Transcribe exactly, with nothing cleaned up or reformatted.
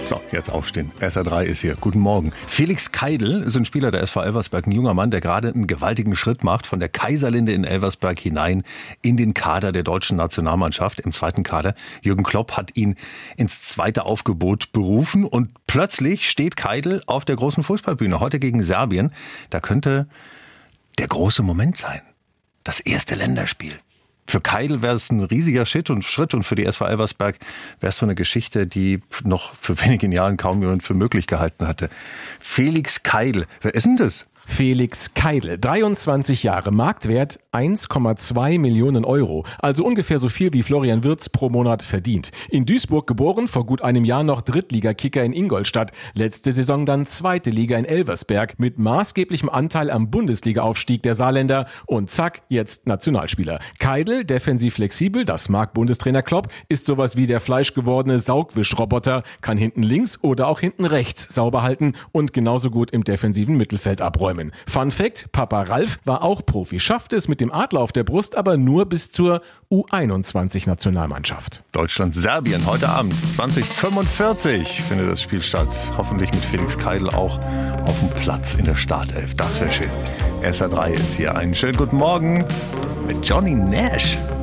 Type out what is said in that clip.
So, jetzt aufstehen. S R drei ist hier. Guten Morgen. Felix Keidl ist ein Spieler der S V Elversberg, ein junger Mann, der gerade einen gewaltigen Schritt macht von der Kaiserlinde in Elversberg hinein in den Kader der deutschen Nationalmannschaft, im zweiten Kader. Jürgen Klopp hat ihn ins zweite Aufgebot berufen und plötzlich steht Keidl auf der großen Fußballbühne. Heute gegen Serbien. Da könnte der große Moment sein. Das erste Länderspiel. Für Keidl wäre es ein riesiger Schritt und Schritt und für die S V Elversberg wäre es so eine Geschichte, die noch für wenigen Jahren kaum jemand für möglich gehalten hatte. Felix Keidl, wer ist denn das? Felix Keidl, dreiundzwanzig Jahre, Marktwert eins Komma zwei Millionen Euro, also ungefähr so viel wie Florian Wirtz pro Monat verdient. In Duisburg geboren, vor gut einem Jahr noch Drittligakicker in Ingolstadt, letzte Saison dann zweite Liga in Elversberg mit maßgeblichem Anteil am Bundesliga-Aufstieg der Saarländer und zack, jetzt Nationalspieler. Keidl, defensiv flexibel, das mag Bundestrainer Klopp, ist sowas wie der fleischgewordene Saugwischroboter, kann hinten links oder auch hinten rechts sauber halten und genauso gut im defensiven Mittelfeld abräumen. Fun Fact, Papa Ralf war auch Profi, schafft es mit dem Adler auf der Brust, aber nur bis zur U einundzwanzig-Nationalmannschaft. Deutschland-Serbien heute Abend, zwanzig fünfundvierzig findet das Spiel statt. Hoffentlich mit Felix Keidl auch auf dem Platz in der Startelf. Das wäre schön. S R drei ist hier. Einen schönen guten Morgen mit Johnny Nash.